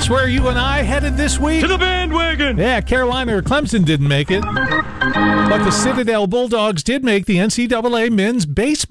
Guess where you and I headed this week? To the bandwagon! Yeah, Carolina or Clemson didn't make it. But the Citadel Bulldogs did make the NCAA men's baseball